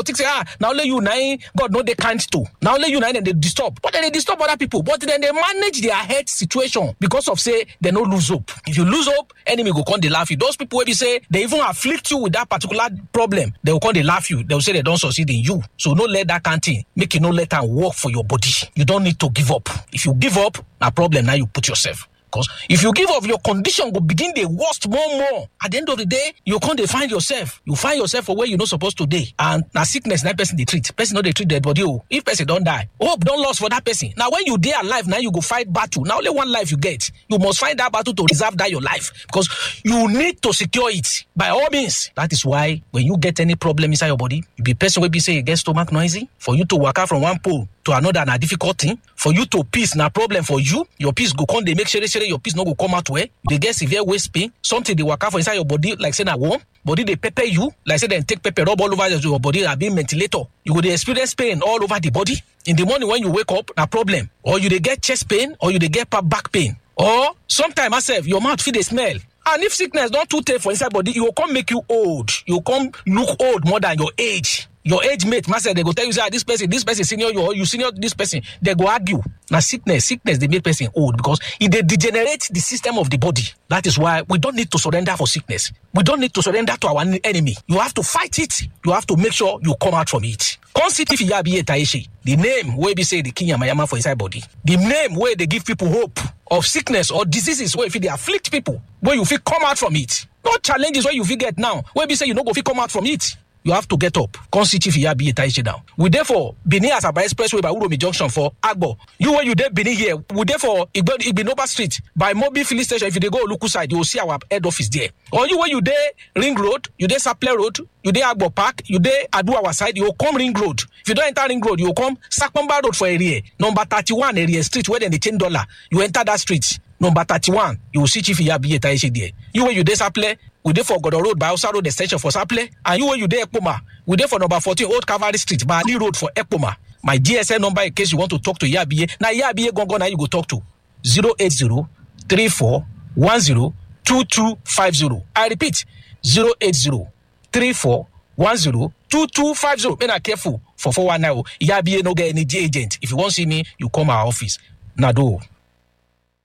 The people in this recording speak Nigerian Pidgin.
think say, now only you nine, God know they can't to. Now only you nine and they disturb. But then they disturb other people. But then they manage their health situation because of say they no lose hope. If you lose hope, enemy go come they laugh you. Those people will be say they even afflict you with that particular problem. They will come they laugh you. They will say they don't succeed in you. So no let that kind of thing make you no let them work for your body. You don't need to give up. If you give up, a problem now you put yourself. Because if you give up, your condition will begin the worst more. At the end of the day, you can't find yourself. You find yourself for where you're not supposed to be. And now sickness, that person they treat. Person not they treat their body. If person don't die, hope don't lose for that person. Now when you dare alive, now you go fight battle. Now only one life you get. You must find that battle to reserve that your life. Because you need to secure it by all means. That is why when you get any problem inside your body, you be person will be say you get stomach noisy. For you to walk out from one pole to another na difficult thing. For you to peace na problem for you. Your peace go come, they make sure your peace no go come out where. They get severe waist pain. Something they work out for inside your body, like say na warm. Body they pepper you, like say they take pepper rub all over your body and be ventilator. You go they experience pain all over the body. In the morning when you wake up, na problem. Or you they get chest pain, or you they get back pain. Or sometimes myself, your mouth feel the smell. And if sickness don't too take for inside body, it will come make you old. You come look old more than your age. Your age mate, master, they go tell you, say, this person senior you, or you senior this person. They go argue. Now sickness, they make person old because it they degenerate the system of the body. That is why we don't need to surrender for sickness. We don't need to surrender to our enemy. You have to fight it. You have to make sure you come out from it. The name where we say the king yamayama for inside body. The name where they give people hope of sickness or diseases where if they afflict people, where you feel come out from it. Not challenges where you feel get now, where we say you know go feel come out from it. You have to get up. Down. We therefore Benin Asaba Expressway by Uromi Junction for Agbo. You where you there Benin here. We therefore Igbinoba Street by Mobi Filling Station. If you go Luku side, you will see our head office there. Or you where you there Ring Road, you there Saple Road, you there Agbo Park, you there Aduawa side, you will come Ring Road. If you don't enter Ring Road, you will come Sakpamba Road for area. Number 31 area street where they $10. You enter that street. Number 31, you will see Chief Yabi Taishi there. You where you there Saple. We there for Godo Road by Osa Road extension for Saple. And you when you there Ekpoma. We there for number 14 Old Cavalry Street by Ali Road for Ekpoma. My GSM number in case you want to talk to Yabiye. Now Yabiye gongo now you go talk to 080-3410-2250. I repeat 080-3410-2250. Be na careful for 419. Yabiye no get any agent. If you want to see me, you come our office. Nado.